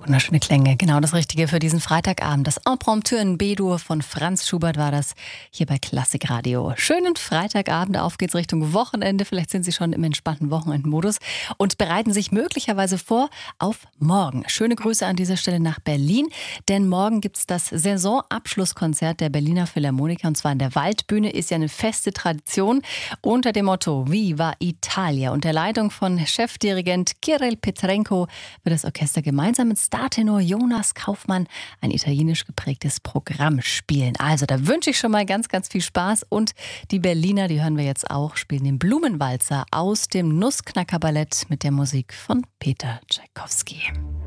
Wunderschöne Klänge, genau das Richtige für diesen Freitagabend. Das Impromptu in B-Dur von Franz Schubert war das hier bei Klassikradio. Schönen Freitagabend, auf geht's Richtung Wochenende. Vielleicht sind Sie schon im entspannten Wochenendmodus und bereiten sich möglicherweise vor auf morgen. Schöne Grüße an dieser Stelle nach Berlin, denn morgen gibt's das Saisonabschlusskonzert der Berliner Philharmoniker und zwar in der Waldbühne. Ist ja eine feste Tradition unter dem Motto Viva Italia. Unter Leitung von Chefdirigent Kirill Petrenko wird das Orchester gemeinsam mit Startenor Jonas Kaufmann ein italienisch geprägtes Programm spielen. Also da wünsche ich schon mal ganz, ganz viel Spaß. Und die Berliner, die hören wir jetzt auch, spielen den Blumenwalzer aus dem Nussknacker-Ballett mit der Musik von Peter Tschaikowski.